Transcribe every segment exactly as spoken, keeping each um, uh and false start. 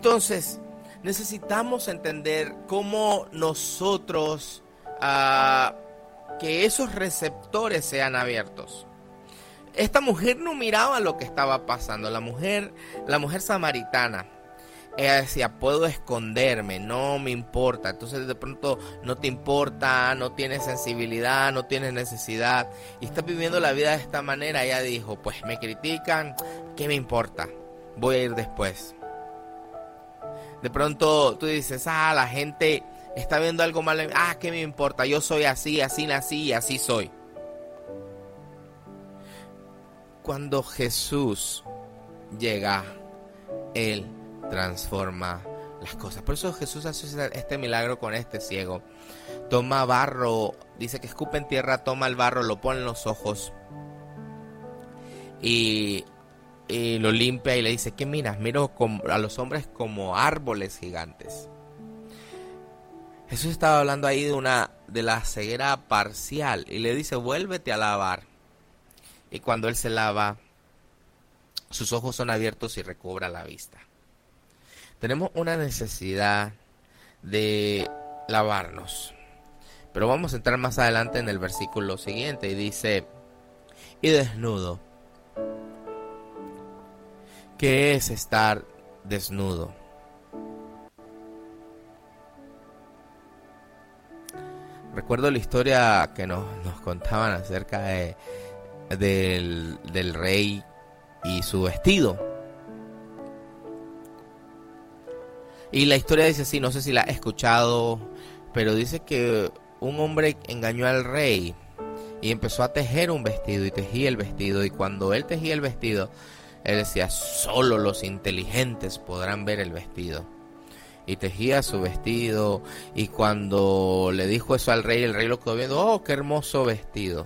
Entonces, necesitamos entender cómo nosotros, uh, que esos receptores sean abiertos. Esta mujer no miraba lo que estaba pasando. La mujer, la mujer samaritana, ella decía, puedo esconderme, no me importa. Entonces de pronto no te importa, no tienes sensibilidad, no tienes necesidad y estás viviendo la vida de esta manera. Ella dijo, pues me critican, ¿qué me importa? Voy a ir después. De pronto tú dices, ah, la gente está viendo algo malo, ah, ¿qué me importa? Yo soy así, así nací y así soy. Cuando Jesús llega, Él transforma las cosas. Por eso Jesús hace este milagro con este ciego. Toma barro, dice que escupe en tierra, toma el barro, lo pone en los ojos y, y lo limpia y le dice, ¿qué miras? Miro a los hombres como árboles gigantes. Jesús estaba hablando ahí de una de la ceguera parcial y le dice, vuélvete a lavar. Y cuando él se lava, sus ojos son abiertos y recobra la vista. Tenemos una necesidad de lavarnos. Pero vamos a entrar más adelante en el versículo siguiente y dice, y desnudo. ¿Qué es estar desnudo? Recuerdo la historia que nos, nos contaban acerca de Del, del rey y su vestido. Y la historia dice así, no sé si la he escuchado, pero dice que un hombre engañó al rey y empezó a tejer un vestido y tejía el vestido, y cuando él tejía el vestido, él decía, solo los inteligentes podrán ver el vestido. Y tejía su vestido, y cuando le dijo eso al rey, el rey lo quedó viendo, oh, qué hermoso vestido.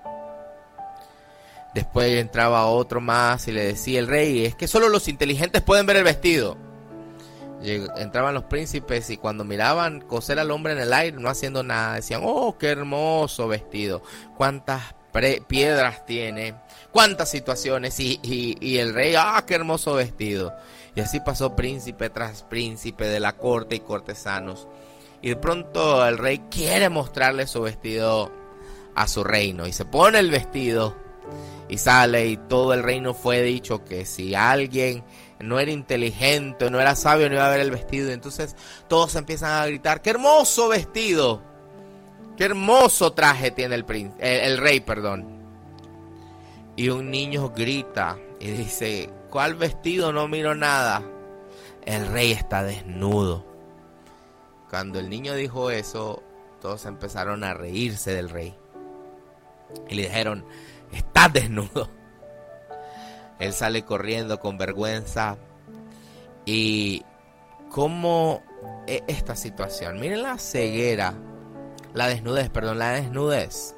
Después entraba otro más y le decía el rey, es que solo los inteligentes pueden ver el vestido. Entraban los príncipes y cuando miraban coser al hombre en el aire, no haciendo nada, decían, oh, qué hermoso vestido, cuántas pre- piedras tiene, cuántas situaciones, y, y, y el rey, ah, qué hermoso vestido. Y así pasó príncipe tras príncipe de la corte y cortesanos. Y de pronto el rey quiere mostrarle su vestido a su reino y se pone el vestido y sale, y todo el reino fue dicho que si alguien no era inteligente, no era sabio, no iba a ver el vestido. Entonces todos empiezan a gritar, ¡qué hermoso vestido! ¡Qué hermoso traje tiene el, príncipe, el, el rey, perdón! Y un niño grita y dice, ¿cuál vestido? No miro nada. El rey está desnudo. Cuando el niño dijo eso, todos empezaron a reírse del rey y le dijeron, estás desnudo. Él sale corriendo con vergüenza. Y cómo es esta situación, miren la ceguera, la desnudez, perdón, la desnudez.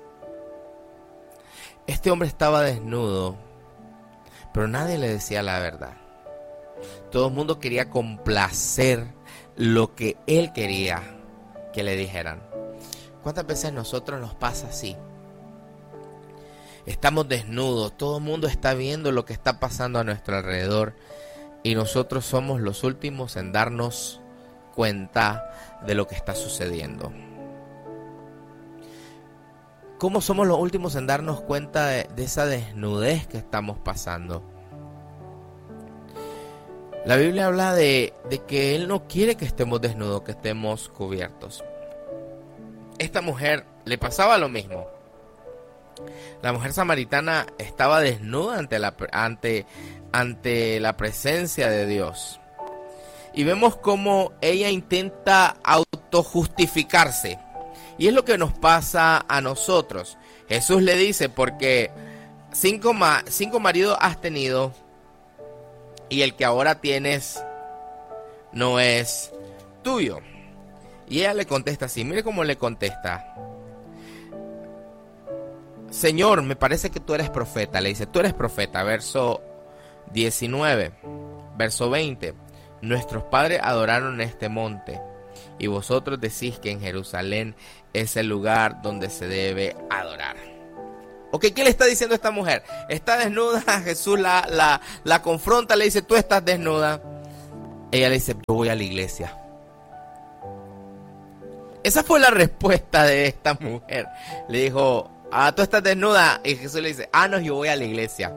Este hombre estaba desnudo, pero nadie le decía la verdad. Todo el mundo quería complacer lo que él quería que le dijeran. ¿Cuántas veces a nosotros nos pasa así? Estamos desnudos, todo el mundo está viendo lo que está pasando a nuestro alrededor y nosotros somos los últimos en darnos cuenta de lo que está sucediendo. ¿Cómo somos los últimos en darnos cuenta de, de esa desnudez que estamos pasando? La Biblia habla de, de que Él no quiere que estemos desnudos, que estemos cubiertos. Esta mujer le pasaba lo mismo. La mujer samaritana estaba desnuda ante la, ante, ante la presencia de Dios. Y vemos cómo ella intenta autojustificarse. Y es lo que nos pasa a nosotros. Jesús le dice, porque cinco, ma- cinco maridos has tenido y el que ahora tienes no es tuyo. Y ella le contesta así, mire cómo le contesta. Señor, me parece que tú eres profeta. Le dice, tú eres profeta. Verso diecinueve, verso veinte. Nuestros padres adoraron en este monte, y vosotros decís que en Jerusalén es el lugar donde se debe adorar. Ok, ¿qué le está diciendo esta mujer? Está desnuda, Jesús la, la, la confronta, le dice, tú estás desnuda. Ella le dice, yo voy a la iglesia. Esa fue la respuesta de esta mujer. Le dijo, ah, tú estás desnuda. Y Jesús le dice, ah, no, yo voy a la iglesia.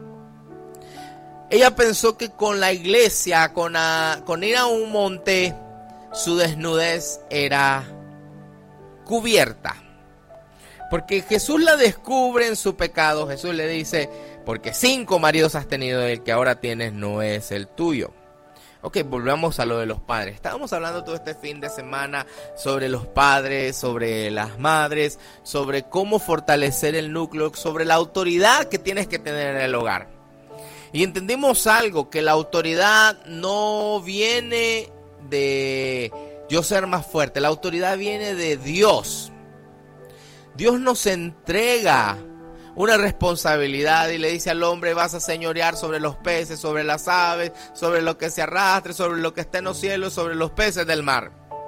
Ella pensó que con la iglesia, con, a, con ir a un monte, su desnudez era cubierta. Porque Jesús la descubre en su pecado. Jesús le dice, porque cinco maridos has tenido, el que ahora tienes no es el tuyo. Ok, volvamos a lo de los padres. Estábamos hablando todo este fin de semana sobre los padres, sobre las madres, sobre cómo fortalecer el núcleo, sobre la autoridad que tienes que tener en el hogar. Y entendimos algo, que la autoridad no viene de yo ser más fuerte, la autoridad viene de Dios. Dios nos entrega una responsabilidad y le dice al hombre, vas a señorear sobre los peces, sobre las aves, sobre lo que se arrastre, sobre lo que está en los cielos, sobre los peces del mar.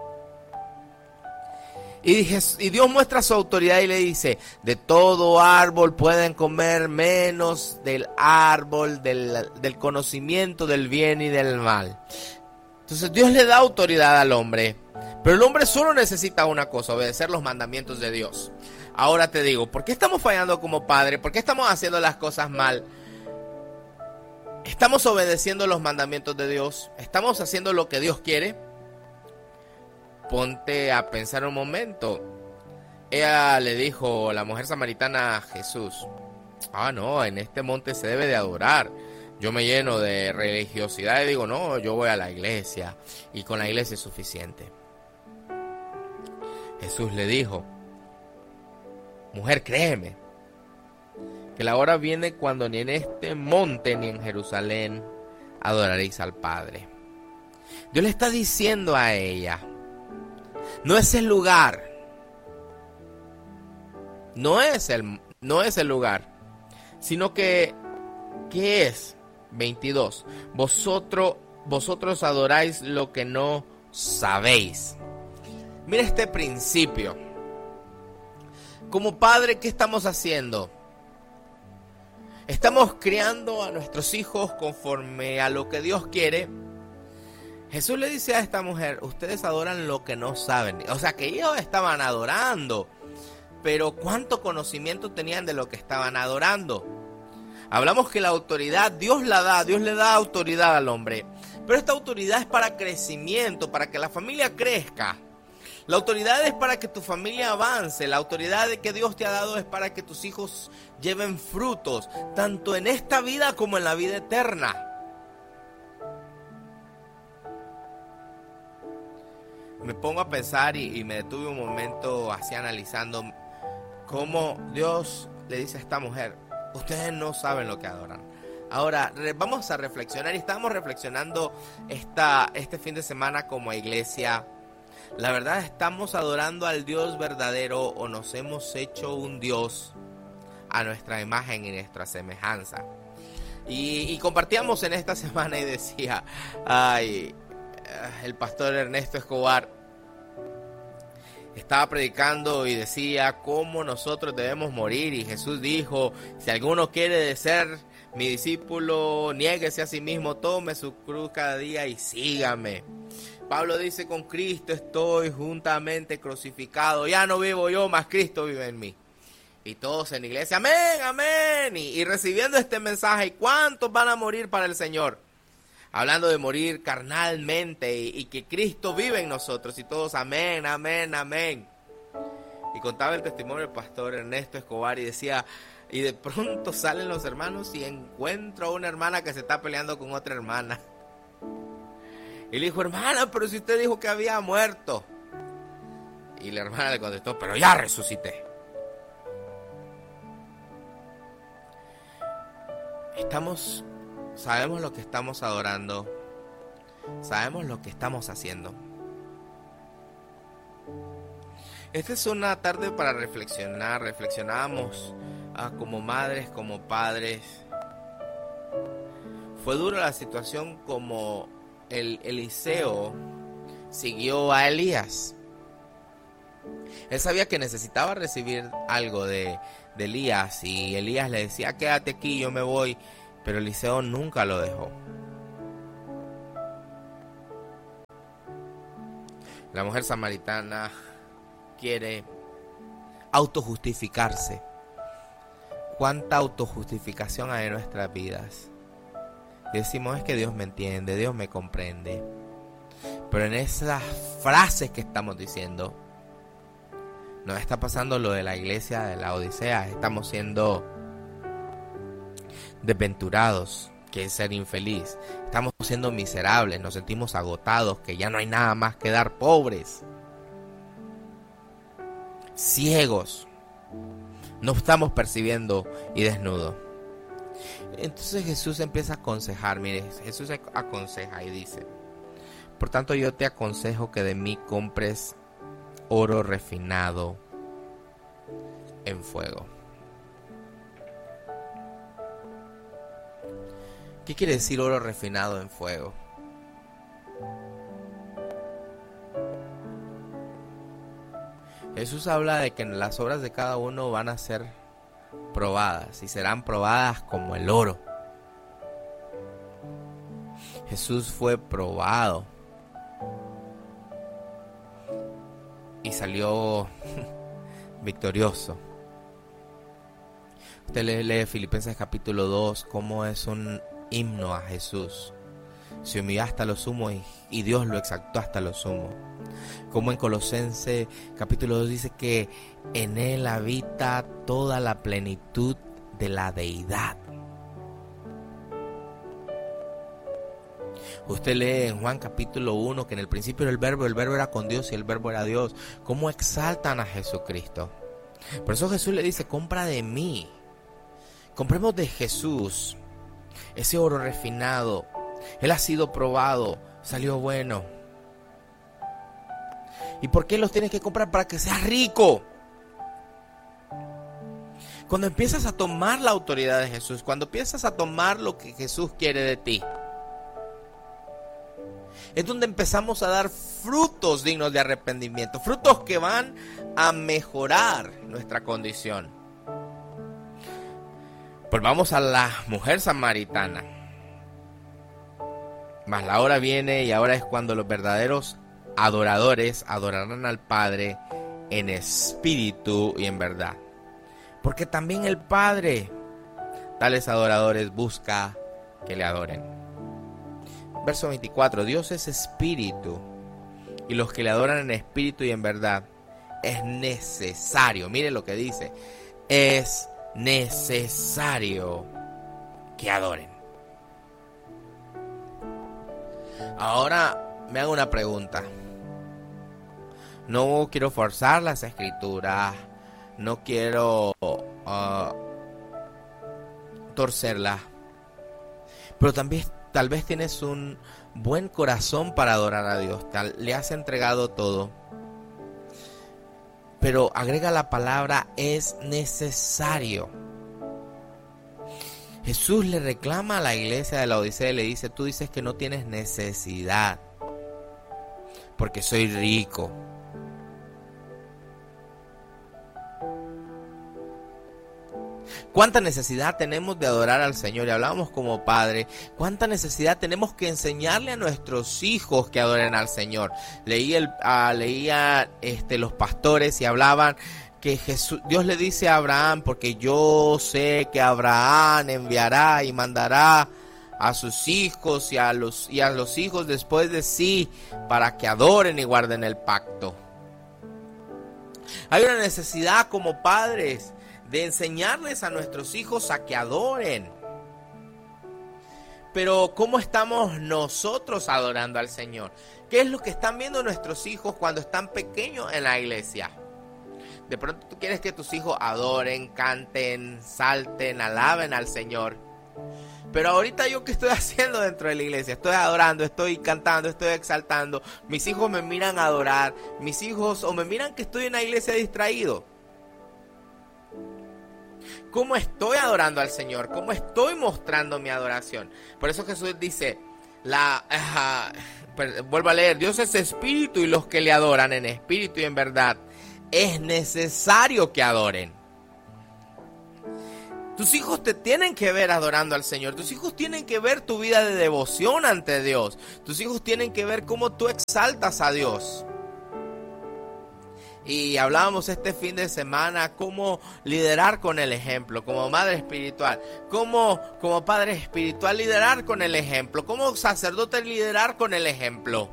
Y, y Dios muestra su autoridad y le dice, de todo árbol pueden comer menos del árbol del, del conocimiento del bien y del mal. Entonces Dios le da autoridad al hombre, pero el hombre solo necesita una cosa, obedecer los mandamientos de Dios. Ahora te digo, ¿por qué estamos fallando como padre? ¿Por qué estamos haciendo las cosas mal? ¿Estamos obedeciendo los mandamientos de Dios? ¿Estamos haciendo lo que Dios quiere? Ponte a pensar un momento. Ella le dijo, la mujer samaritana, a Jesús, ah, no, en este monte se debe de adorar. Yo me lleno de religiosidad y digo, no, yo voy a la iglesia y con la iglesia es suficiente. Jesús le dijo, mujer, créeme, que la hora viene cuando ni en este monte ni en Jerusalén adoraréis al Padre. Dios le está diciendo a ella, no es el lugar, no es el, no es el lugar, sino que, ¿qué es? veintidós. Vosotros, vosotros adoráis lo que no sabéis. Mira este principio. Como padre, ¿qué estamos haciendo? Estamos criando a nuestros hijos conforme a lo que Dios quiere. Jesús le dice a esta mujer, ustedes adoran lo que no saben. O sea, que ellos estaban adorando, pero ¿cuánto conocimiento tenían de lo que estaban adorando? Hablamos que la autoridad Dios la da, Dios le da autoridad al hombre, pero esta autoridad es para crecimiento, para que la familia crezca. La autoridad es para que tu familia avance, la autoridad que Dios te ha dado es para que tus hijos lleven frutos, tanto en esta vida como en la vida eterna. Me pongo a pensar y, y me detuve un momento así analizando cómo Dios le dice a esta mujer, ustedes no saben lo que adoran. Ahora, re, vamos a reflexionar y estamos reflexionando esta, este fin de semana como iglesia. La verdad, ¿estamos adorando al Dios verdadero o nos hemos hecho un Dios a nuestra imagen y nuestra semejanza? Y, y compartíamos en esta semana y decía, ay, el pastor Ernesto Escobar estaba predicando y decía cómo nosotros debemos morir, y Jesús dijo, si alguno quiere ser mi discípulo, niéguese a sí mismo, tome su cruz cada día y sígame. Pablo dice, con Cristo estoy juntamente crucificado, ya no vivo yo, mas Cristo vive en mí. Y todos en la iglesia, amén, amén, y, y recibiendo este mensaje, ¿cuántos van a morir para el Señor? Hablando de morir carnalmente y, y que Cristo vive en nosotros, y todos, amén, amén, amén. Y contaba el testimonio del pastor Ernesto Escobar y decía, y de pronto salen los hermanos y encuentro a una hermana que se está peleando con otra hermana. Y le dijo, hermana, pero si usted dijo que había muerto. Y la hermana le contestó, pero ya resucité. Estamos, sabemos lo que estamos adorando, sabemos lo que estamos haciendo. Esta es una tarde para reflexionar, reflexionamos ah, como madres, como padres. Fue dura la situación como el Eliseo siguió a Elías. Él sabía que necesitaba recibir algo de, de Elías, y Elías le decía, quédate aquí, yo me voy, pero Eliseo nunca lo dejó. La mujer samaritana quiere autojustificarse. ¿Cuánta autojustificación hay en nuestras vidas? Decimos, es que Dios me entiende, Dios me comprende. Pero en esas frases que estamos diciendo, nos está pasando lo de la iglesia de la Odisea. Estamos siendo desventurados, que es ser infeliz. Estamos siendo miserables, nos sentimos agotados, que ya no hay nada más que dar, pobres, ciegos, no estamos percibiendo y desnudos. Entonces Jesús empieza a aconsejar. Mire, Jesús aconseja y dice: por tanto yo te aconsejo que de mí compres oro refinado en fuego. ¿Qué quiere decir oro refinado en fuego? Jesús habla de que las obras de cada uno van a ser probadas y serán probadas como el oro. Jesús fue probado y salió victorioso. Usted lee, lee Filipenses capítulo dos, cómo es un himno a Jesús. Se humilló hasta lo sumo y, y Dios lo exaltó hasta lo sumo. Como en Colosenses capítulo dos dice que en él habita toda la plenitud de la deidad. Usted lee en Juan capítulo uno que en el principio era el verbo, el verbo era con Dios y el verbo era Dios. Cómo exaltan a Jesucristo. Por eso Jesús le dice: compra de mí. Compremos de Jesús ese oro refinado. Él ha sido probado, salió bueno. ¿Y por qué los tienes que comprar? Para que seas rico. Cuando empiezas a tomar la autoridad de Jesús, cuando empiezas a tomar lo que Jesús quiere de ti, es donde empezamos a dar frutos dignos de arrepentimiento, frutos que van a mejorar nuestra condición. Pues vamos a la mujer samaritana. Mas la hora viene y ahora es cuando los verdaderos adoradores adorarán al Padre en espíritu y en verdad. Porque también el Padre, tales adoradores, busca que le adoren. Verso veinticuatro, Dios es espíritu, y los que le adoran en espíritu y en verdad, es necesario, mire lo que dice, es necesario que adoren. Ahora me hago una pregunta. No quiero forzar las escrituras, no quiero uh, torcerlas, pero también tal vez tienes un buen corazón para adorar a Dios, tal, le has entregado todo, pero agrega la palabra es necesario. Jesús le reclama a la iglesia de la Odisea y le dice: tú dices que no tienes necesidad porque soy rico. ¿Cuánta necesidad tenemos de adorar al Señor? Y hablábamos como padre, ¿cuánta necesidad tenemos que enseñarle a nuestros hijos que adoren al Señor? Leí el, uh, leía este, los pastores y hablaban que Jesús, Dios le dice a Abraham: porque yo sé que Abraham enviará y mandará a sus hijos y a los, y a los hijos después de sí para que adoren y guarden el pacto. Hay una necesidad como padres de enseñarles a nuestros hijos a que adoren. Pero ¿cómo estamos nosotros adorando al Señor? ¿Qué es lo que están viendo nuestros hijos cuando están pequeños en la iglesia? De pronto tú quieres que tus hijos adoren, canten, salten, alaben al Señor. Pero ahorita yo, ¿qué estoy haciendo dentro de la iglesia? Estoy adorando, estoy cantando, estoy exaltando. Mis hijos me miran a adorar. Mis hijos o me miran que estoy en la iglesia distraído. ¿Cómo estoy adorando al Señor? ¿Cómo estoy mostrando mi adoración? Por eso Jesús dice, la, uh, vuelvo a leer, Dios es espíritu y los que le adoran en espíritu y en verdad, es necesario que adoren. Tus hijos te tienen que ver adorando al Señor. Tus hijos tienen que ver tu vida de devoción ante Dios. Tus hijos tienen que ver cómo tú exaltas a Dios. Y hablábamos este fin de semana cómo liderar con el ejemplo, como madre espiritual, cómo como padre espiritual liderar con el ejemplo, como sacerdote liderar con el ejemplo.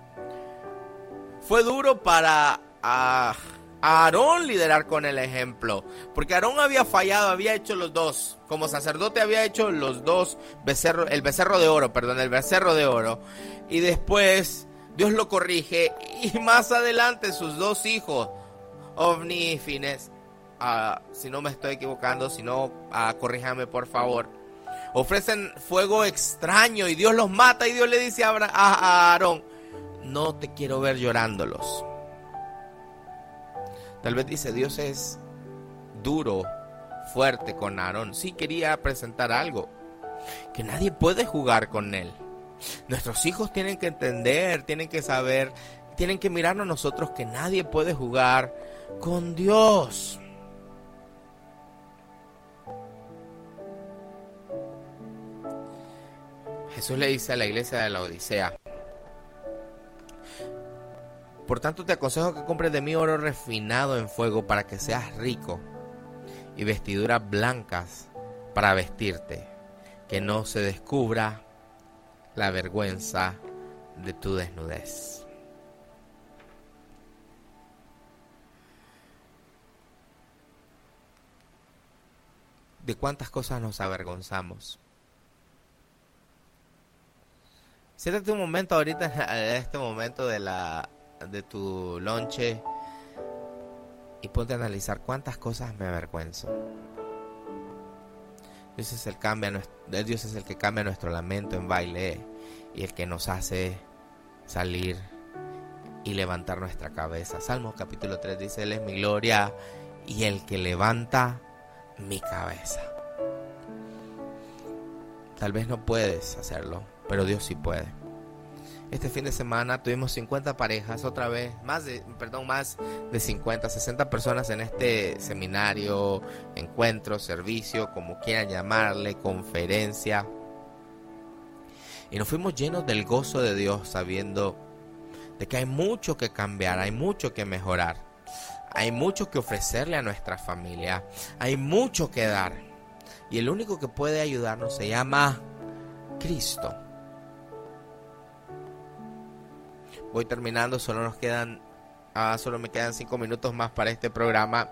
Fue duro para a, a Aarón liderar con el ejemplo, porque Aarón había fallado, había hecho los dos, como sacerdote había hecho los dos becerros, el becerro de oro, perdón, el becerro de oro, y después Dios lo corrige y más adelante sus dos hijos, Ofni y Finés, uh, si no me estoy equivocando, si no, uh, corríjame por favor, ofrecen fuego extraño y Dios los mata y Dios le dice a, Abra- a, a Aarón, no te quiero ver llorándolos. Tal vez dice, Dios es duro, fuerte con Aarón. Sí, quería presentar algo, que nadie puede jugar con él. Nuestros hijos tienen que entender, tienen que saber, tienen que mirarnos a nosotros que nadie puede jugar con Dios. Jesús le dice a la iglesia de la Odisea, por tanto te aconsejo que compres de mí oro refinado en fuego para que seas rico y vestiduras blancas para vestirte, que no se descubra la vergüenza de tu desnudez. ¿De cuántas cosas nos avergonzamos? Siéntate un momento ahorita, en este momento de la de tu lonche, y ponte a analizar cuántas cosas me avergüenzo. Dios es el cambia, Dios es el que cambia nuestro lamento en baile y el que nos hace salir y levantar nuestra cabeza. Salmos capítulo tres dice, Él es mi gloria y el que levanta mi cabeza. Tal vez no puedes hacerlo, pero Dios sí puede. Este fin de semana tuvimos cincuenta parejas, otra vez, más de, perdón, más de cincuenta, sesenta personas en este seminario, encuentro, servicio, como quieran llamarle, conferencia. Y nos fuimos llenos del gozo de Dios, sabiendo de que hay mucho que cambiar, hay mucho que mejorar, hay mucho que ofrecerle a nuestra familia, hay mucho que dar. Y el único que puede ayudarnos se llama Cristo. Voy terminando, solo nos quedan, ah, solo me quedan cinco minutos más para este programa.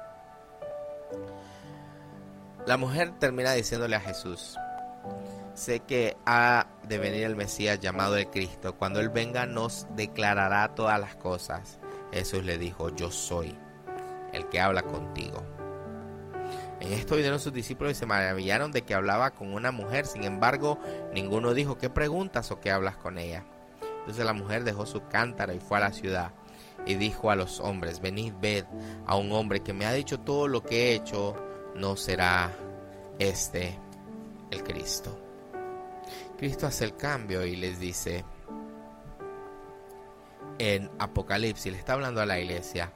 La mujer termina diciéndole a Jesús, sé que ha de venir el Mesías llamado el Cristo. Cuando Él venga nos declarará todas las cosas. Jesús le dijo, yo soy el que habla contigo. En esto vinieron sus discípulos y se maravillaron de que hablaba con una mujer. Sin embargo, ninguno dijo, ¿qué preguntas o qué hablas con ella? Entonces la mujer dejó su cántaro y fue a la ciudad y dijo a los hombres, venid, ved a un hombre que me ha dicho todo lo que he hecho, ¿no será este el Cristo? Cristo hace el cambio y les dice en Apocalipsis, le está hablando a la iglesia,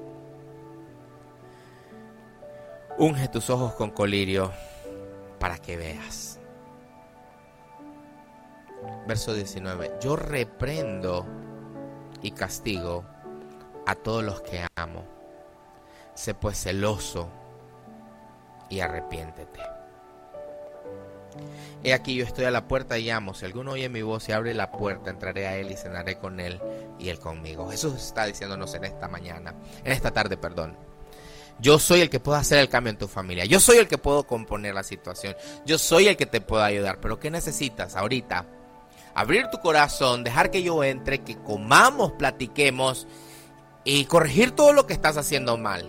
unge tus ojos con colirio para que veas. Verso diecinueve, yo reprendo y castigo a todos los que amo. Sé pues celoso y arrepiéntete. He aquí yo estoy a la puerta y llamo. Si alguno oye mi voz y abre la puerta, entraré a él y cenaré con él y él conmigo. Jesús está diciéndonos en esta mañana, en esta tarde, perdón. Yo soy el que puedo hacer el cambio en tu familia. Yo soy el que puedo componer la situación. Yo soy el que te puedo ayudar. Pero ¿qué necesitas ahorita? Abrir tu corazón, dejar que yo entre, que comamos, platiquemos y corregir todo lo que estás haciendo mal.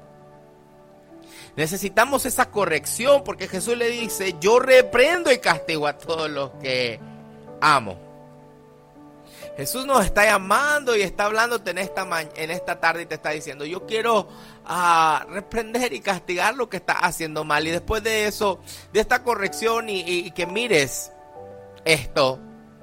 Necesitamos esa corrección porque Jesús le dice, yo reprendo y castigo a todos los que amo. Jesús nos está llamando y está hablándote en esta, ma- en esta tarde y te está diciendo, yo quiero uh, reprender y castigar lo que estás haciendo mal. Y después de eso, de esta corrección y, y, y que mires esto,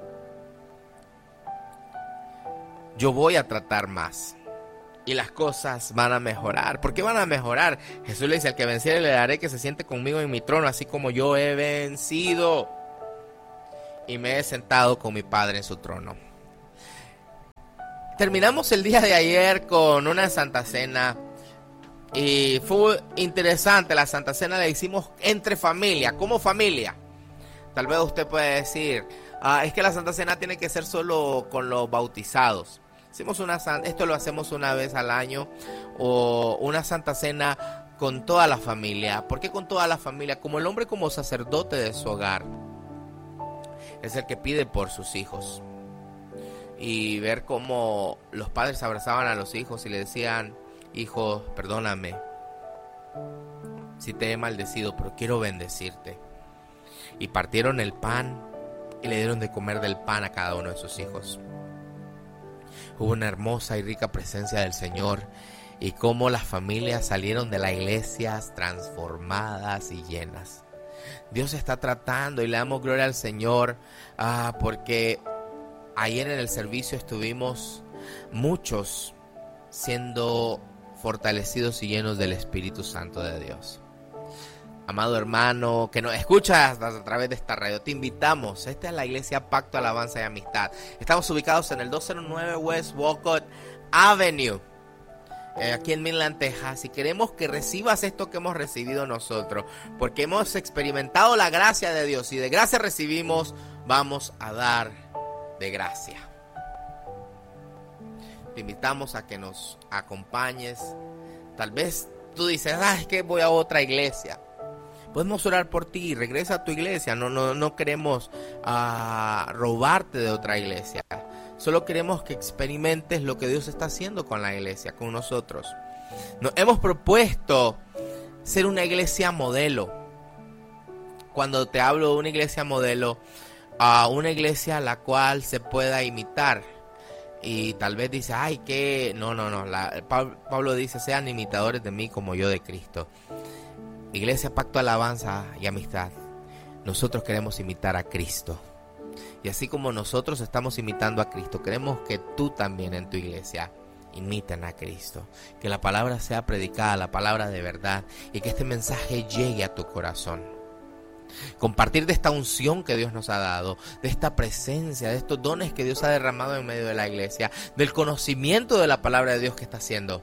yo voy a tratar más y las cosas van a mejorar. ¿Por qué van a mejorar? Jesús le dice, al que venciere le daré que se siente conmigo en mi trono, así como yo he vencido y me he sentado con mi Padre en su trono. Terminamos el día de ayer con una Santa Cena y fue interesante. La Santa Cena la hicimos entre familia, como familia. Tal vez usted puede decir, ah, es que la Santa Cena tiene que ser solo con los bautizados. Hicimos una, esto lo hacemos una vez al año, o una Santa Cena con toda la familia. ¿Por qué con toda la familia? Como el hombre, como sacerdote de su hogar, es el que pide por sus hijos. Y ver cómo los padres abrazaban a los hijos y le decían, hijo, perdóname si te he maldecido, pero quiero bendecirte. Y partieron el pan y le dieron de comer del pan a cada uno de sus hijos. Hubo una hermosa y rica presencia del Señor, y cómo las familias salieron de la iglesia transformadas y llenas. Dios está tratando, y le damos gloria al Señor, ah, porque ayer en el servicio estuvimos muchos siendo fortalecidos y llenos del Espíritu Santo de Dios. Amado hermano que nos escuchas a través de esta radio, te invitamos. Esta es la iglesia Pacto, Alabanza y Amistad. Estamos ubicados en el doscientos nueve West Walcott Avenue, eh, aquí en Midland, Texas. Y queremos que recibas esto que hemos recibido nosotros, porque hemos experimentado la gracia de Dios, y de gracia recibimos, vamos a dar de gracia. Te invitamos a que nos acompañes. Tal vez tú dices, ah, es que voy a otra iglesia. Podemos orar por ti, regresa a tu iglesia. No, no, no queremos uh, robarte de otra iglesia. Solo queremos que experimentes lo que Dios está haciendo con la iglesia, con nosotros. Nos hemos propuesto ser una iglesia modelo. Cuando te hablo de una iglesia modelo, a uh, una iglesia a la cual se pueda imitar. Y tal vez dice, ay, que no, no, no. La, Pablo dice, sean imitadores de mí como yo de Cristo. Iglesia Pacto, Alabanza y Amistad, nosotros queremos imitar a Cristo. Y así como nosotros estamos imitando a Cristo, queremos que tú también en tu iglesia imiten a Cristo. Que la palabra sea predicada, la palabra de verdad, y que este mensaje llegue a tu corazón. Compartir de esta unción que Dios nos ha dado, de esta presencia, de estos dones que Dios ha derramado en medio de la iglesia, del conocimiento de la palabra de Dios que está haciendo.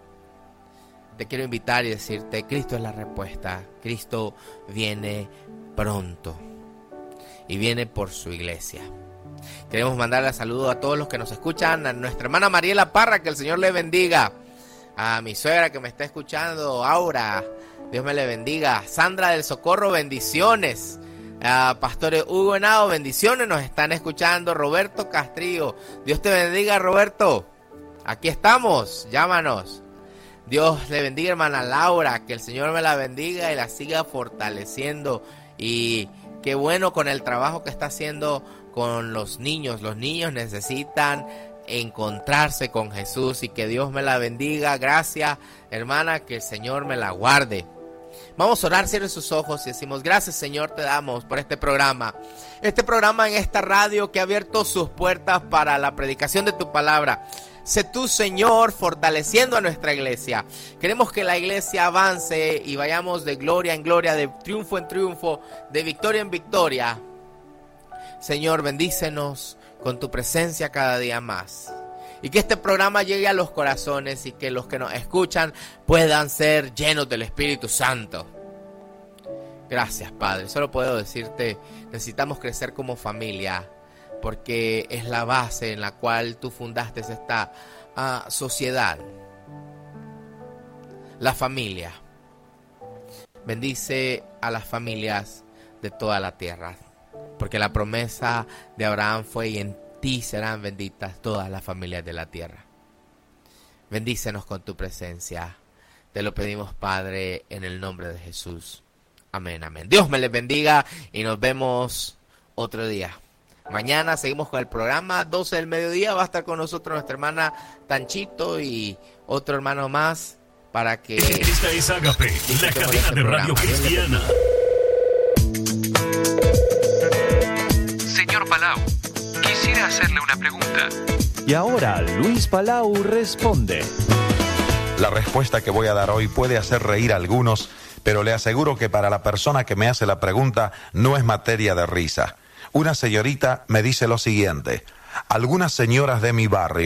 Te quiero invitar y decirte, Cristo es la respuesta. Cristo viene pronto y viene por su iglesia. Queremos mandarle saludos a todos los que nos escuchan, a nuestra hermana Mariela Parra, que el Señor le bendiga, a mi suegra que me está escuchando, Aura, Dios me le bendiga, Sandra del Socorro, bendiciones, a Pastor Hugo Henao, bendiciones, nos están escuchando, Roberto Castrillo, Dios te bendiga, Roberto, aquí estamos, llámanos. Dios le bendiga, hermana Laura, que el Señor me la bendiga y la siga fortaleciendo. Y qué bueno con el trabajo que está haciendo con los niños. Los niños necesitan encontrarse con Jesús, y que Dios me la bendiga. Gracias, hermana, que el Señor me la guarde. Vamos a orar, cierre sus ojos y decimos, gracias, Señor, te damos por este programa. Este programa en esta radio que ha abierto sus puertas para la predicación de tu palabra. Sé tú, Señor, fortaleciendo a nuestra iglesia. Queremos que la iglesia avance y vayamos de gloria en gloria, de triunfo en triunfo, de victoria en victoria. Señor, bendícenos con tu presencia cada día más. Y que este programa llegue a los corazones, y que los que nos escuchan puedan ser llenos del Espíritu Santo. Gracias, Padre. Solo puedo decirte, necesitamos crecer como familia, porque es la base en la cual tú fundaste esta uh, sociedad. La familia. Bendice a las familias de toda la tierra, porque la promesa de Abraham fue, y en ti serán benditas todas las familias de la tierra. Bendícenos con tu presencia. Te lo pedimos, Padre, en el nombre de Jesús. Amén, amén. Dios me les bendiga y nos vemos otro día. Mañana seguimos con el programa, doce del mediodía, va a estar con nosotros nuestra hermana Tanchito y otro hermano más para que... Esta es Ágape, la cadena este de radio cristiana. Señor Palau, quisiera hacerle una pregunta. Y ahora Luis Palau responde. La respuesta que voy a dar hoy puede hacer reír a algunos, pero le aseguro que para la persona que me hace la pregunta no es materia de risa. Una señorita me dice lo siguiente: algunas señoras de mi barrio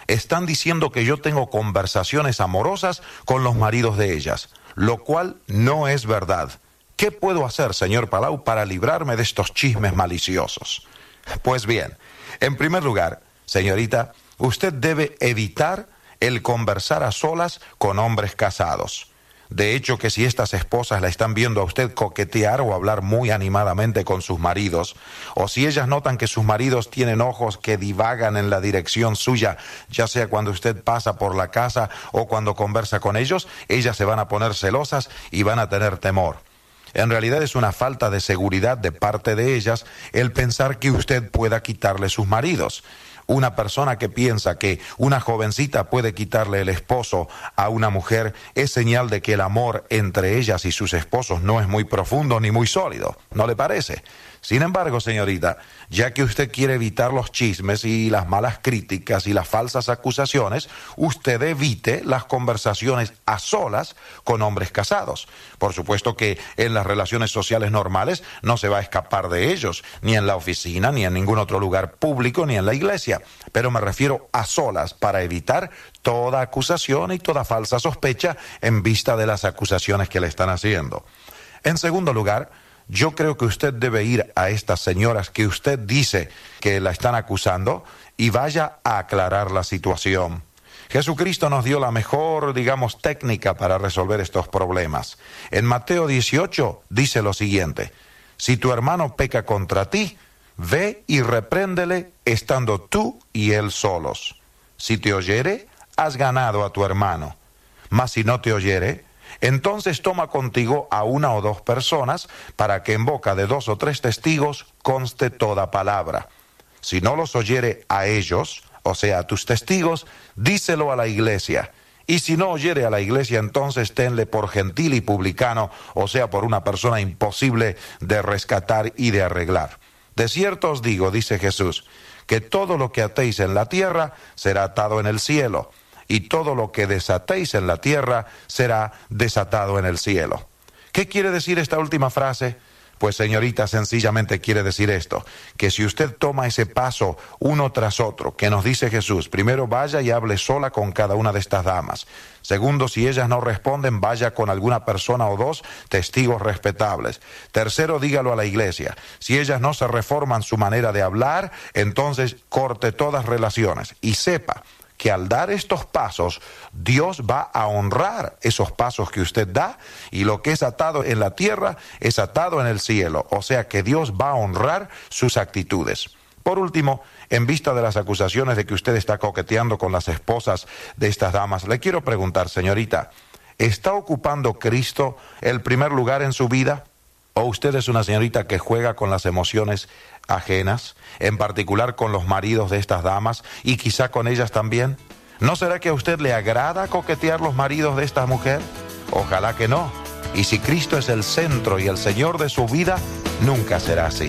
están diciendo que yo tengo conversaciones amorosas con los maridos de ellas, lo cual no es verdad. ¿Qué puedo hacer, señor Palau, para librarme de estos chismes maliciosos? Pues bien, en primer lugar, señorita, usted debe evitar el conversar a solas con hombres casados. De hecho, que si estas esposas la están viendo a usted coquetear o hablar muy animadamente con sus maridos, o si ellas notan que sus maridos tienen ojos que divagan en la dirección suya, ya sea cuando usted pasa por la casa o cuando conversa con ellos, ellas se van a poner celosas y van a tener temor. En realidad es una falta de seguridad de parte de ellas el pensar que usted pueda quitarle sus maridos. Una persona que piensa que una jovencita puede quitarle el esposo a una mujer es señal de que el amor entre ellas y sus esposos no es muy profundo ni muy sólido, ¿no le parece? Sin embargo, señorita, ya que usted quiere evitar los chismes y las malas críticas y las falsas acusaciones, usted evite las conversaciones a solas con hombres casados. Por supuesto que en las relaciones sociales normales no se va a escapar de ellos, ni en la oficina, ni en ningún otro lugar público, ni en la iglesia. Pero me refiero a solas para evitar toda acusación y toda falsa sospecha en vista de las acusaciones que le están haciendo. En segundo lugar, yo creo que usted debe ir a estas señoras que usted dice que la están acusando y vaya a aclarar la situación. Jesucristo nos dio la mejor, digamos, técnica para resolver estos problemas. En Mateo dieciocho dice lo siguiente: si tu hermano peca contra ti, ve y repréndele estando tú y él solos. Si te oyere, has ganado a tu hermano. Mas si no te oyere, entonces toma contigo a una o dos personas, para que en boca de dos o tres testigos conste toda palabra. Si no los oyere a ellos, o sea, a tus testigos, díselo a la iglesia. Y si no oyere a la iglesia, entonces tenle por gentil y publicano, o sea, por una persona imposible de rescatar y de arreglar. De cierto os digo, dice Jesús, que todo lo que atéis en la tierra será atado en el cielo, y todo lo que desatéis en la tierra será desatado en el cielo. ¿Qué quiere decir esta última frase? Pues, señorita, sencillamente quiere decir esto, que si usted toma ese paso uno tras otro, que nos dice Jesús, primero vaya y hable sola con cada una de estas damas. Segundo, si ellas no responden, vaya con alguna persona o dos testigos respetables. Tercero, dígalo a la iglesia. Si ellas no se reforman su manera de hablar, entonces corte todas relaciones y sepa que al dar estos pasos, Dios va a honrar esos pasos que usted da, y lo que es atado en la tierra es atado en el cielo, o sea que Dios va a honrar sus actitudes. Por último, en vista de las acusaciones de que usted está coqueteando con las esposas de estas damas, le quiero preguntar, señorita, ¿está ocupando Cristo el primer lugar en su vida? ¿O usted es una señorita que juega con las emociones ajenas, en particular con los maridos de estas damas y quizá con ellas también? ¿No será que a usted le agrada coquetear los maridos de esta mujer? Ojalá que no. Y si Cristo es el centro y el Señor de su vida, nunca será así.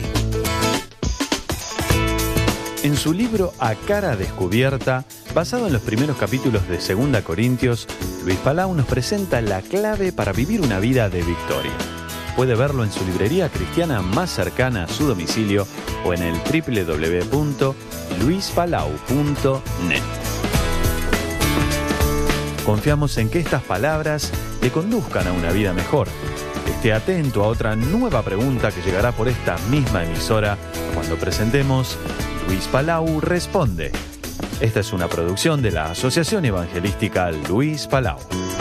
En su libro A Cara Descubierta, basado en los primeros capítulos de Segunda Corintios, Luis Palau nos presenta la clave para vivir una vida de victoria. Puede verlo en su librería cristiana más cercana a su domicilio o en el doble u doble u doble u punto luis palau punto net. Confiamos en que estas palabras le conduzcan a una vida mejor. Esté atento a otra nueva pregunta que llegará por esta misma emisora cuando presentemos Luis Palau Responde. Esta es una producción de la Asociación Evangelística Luis Palau.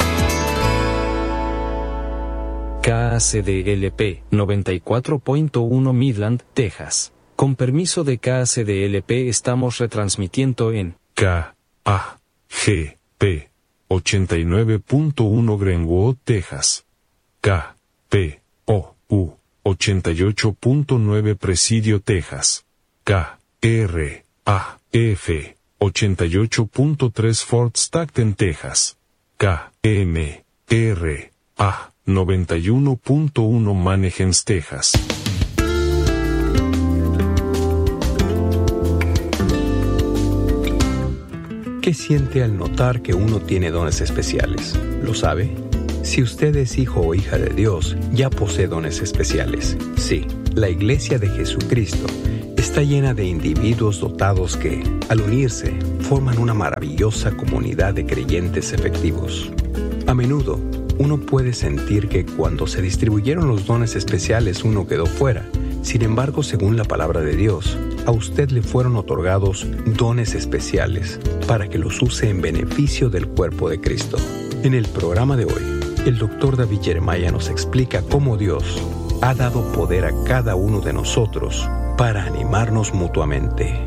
K A C D L P noventa y cuatro punto uno Midland, Texas. Con permiso de K A C D L P estamos retransmitiendo en K A G P ochenta y nueve punto uno Greenwood, Texas. K P O U ochenta y ocho punto nueve Presidio, Texas. K R A F ochenta y ocho punto tres Fort Stockton, Texas. K M R A noventa y uno punto uno Manhegens, Texas. ¿Qué siente al notar que uno tiene dones especiales? ¿Lo sabe? Si usted es hijo o hija de Dios, ya posee dones especiales. Sí, la Iglesia de Jesucristo está llena de individuos dotados que, al unirse, forman una maravillosa comunidad de creyentes efectivos. A menudo, uno puede sentir que cuando se distribuyeron los dones especiales uno quedó fuera. Sin embargo, según la palabra de Dios, a usted le fueron otorgados dones especiales para que los use en beneficio del cuerpo de Cristo. En el programa de hoy, el doctor David Jeremiah nos explica cómo Dios ha dado poder a cada uno de nosotros para animarnos mutuamente.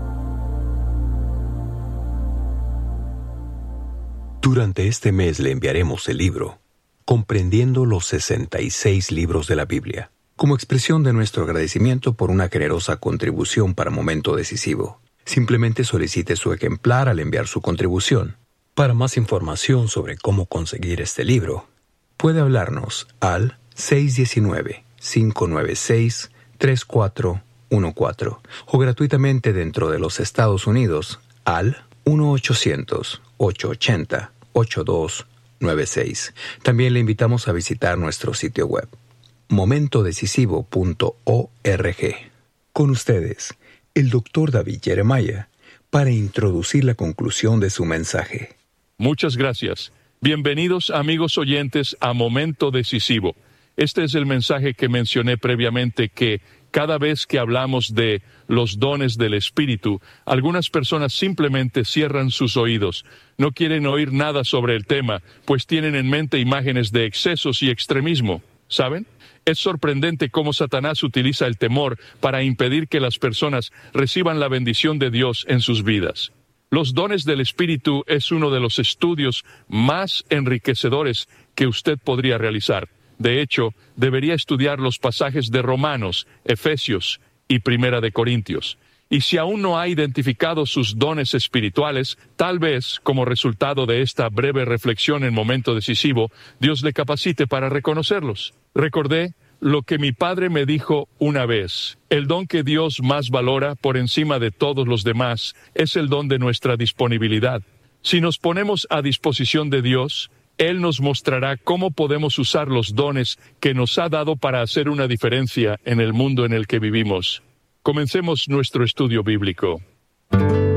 Durante este mes le enviaremos el libro Comprendiendo los sesenta y seis libros de la Biblia, como expresión de nuestro agradecimiento por una generosa contribución para Momento Decisivo. Simplemente solicite su ejemplar al enviar su contribución. Para más información sobre cómo conseguir este libro, puede hablarnos al seis uno nueve, cinco nueve seis, tres cuatro uno cuatro o gratuitamente dentro de los Estados Unidos al uno ochocientos, ocho ochenta, ochenta y dos noventa y seis. También le invitamos a visitar nuestro sitio web, momento decisivo punto org. Con ustedes, el doctor David Jeremiah, para introducir la conclusión de su mensaje. Muchas gracias. Bienvenidos, amigos oyentes, a Momento Decisivo. Este es el mensaje que mencioné previamente, que cada vez que hablamos de los dones del Espíritu, algunas personas simplemente cierran sus oídos. No quieren oír nada sobre el tema, pues tienen en mente imágenes de excesos y extremismo. ¿Saben? Es sorprendente cómo Satanás utiliza el temor para impedir que las personas reciban la bendición de Dios en sus vidas. Los dones del Espíritu es uno de los estudios más enriquecedores que usted podría realizar. De hecho, debería estudiar los pasajes de Romanos, Efesios y Primera de Corintios. Y si aún no ha identificado sus dones espirituales, tal vez, como resultado de esta breve reflexión en Momento Decisivo, Dios le capacite para reconocerlos. Recordé lo que mi padre me dijo una vez: el don que Dios más valora por encima de todos los demás es el don de nuestra disponibilidad. Si nos ponemos a disposición de Dios, Él nos mostrará cómo podemos usar los dones que nos ha dado para hacer una diferencia en el mundo en el que vivimos. Comencemos nuestro estudio bíblico.